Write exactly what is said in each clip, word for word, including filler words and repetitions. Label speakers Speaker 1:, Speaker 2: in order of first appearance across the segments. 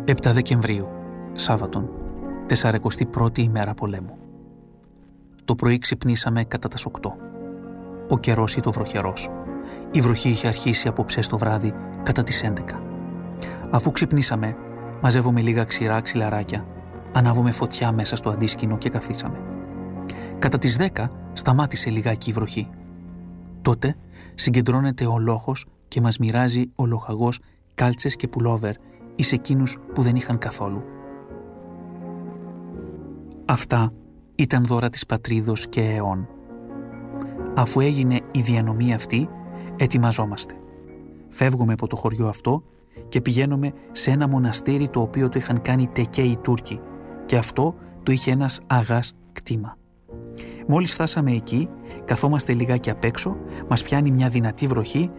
Speaker 1: επτά Δεκεμβρίου, Σάββατον, τεσσαρακοστή πρώτη ημέρα πολέμου. Το πρωί ξυπνήσαμε κατά τα οκτώ. Ο καιρός ήταν βροχερός. Η βροχή είχε αρχίσει απόψε το βράδυ κατά τις έντεκα. Αφού ξυπνήσαμε, μαζεύουμε λίγα ξηρά ξυλαράκια, ανάβουμε φωτιά μέσα στο αντίσκηνο και καθίσαμε. Κατά τις δέκα σταμάτησε λιγάκι η βροχή. Τότε συγκεντρώνεται ο λόχος και μας μοιράζει ο λοχαγός κάλτσες και πουλόβερ εις εκείνους που δεν είχαν καθόλου. Αυτά ήταν δώρα της πατρίδος και αιών. Αφού έγινε η διανομή αυτή, ετοιμαζόμαστε. Φεύγουμε από το χωριό αυτό και πηγαίνουμε σε ένα μοναστήρι το οποίο το είχαν κάνει τεκέ οι Τούρκοι και αυτό το είχε ένας αγάς κτήμα. Μόλις φτάσαμε εκεί, καθόμαστε λιγάκι απ' έξω, μας πιάνει μια δυνατή βροχή,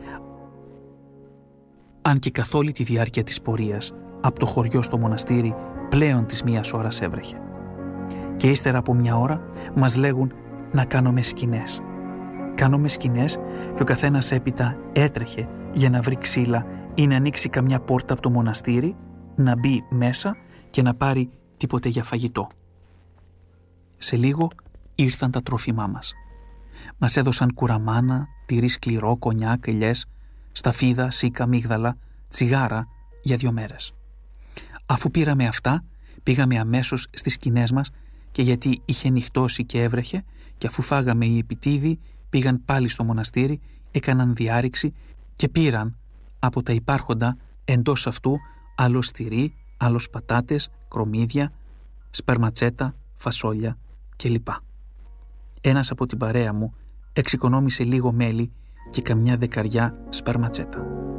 Speaker 1: αν και καθ' όλη τη διάρκεια της πορείας, από το χωριό στο μοναστήρι πλέον της μίας ώρας έβρεχε. Και ύστερα από μια ώρα μας λέγουν να κάνουμε σκηνές. Κάνουμε σκηνές και ο καθένας έπειτα έτρεχε για να βρει ξύλα ή να ανοίξει καμιά πόρτα από το μοναστήρι, να μπει μέσα και να πάρει τίποτε για φαγητό. Σε λίγο ήρθαν τα τρόφιμά μας. Μας έδωσαν κουραμάνα, τυρί σκληρό, κονιάκ, ελιές, σταφίδα, σίκα, μίγδαλα, τσιγάρα για δύο μέρες. Αφού πήραμε αυτά, πήγαμε αμέσως στις σκηνές μας και γιατί είχε νυχτώσει και έβρεχε και αφού φάγαμε οι επιτίδοι, πήγαν πάλι στο μοναστήρι, έκαναν διάρρηξη και πήραν από τα υπάρχοντα εντός αυτού άλλο τυρί, άλλος πατάτες, κρομμύδια, σπερματσέτα, φασόλια κλπ. Ένας από την παρέα μου εξοικονόμησε λίγο μέλι και καμιά δεκαριά σπερματσέτα.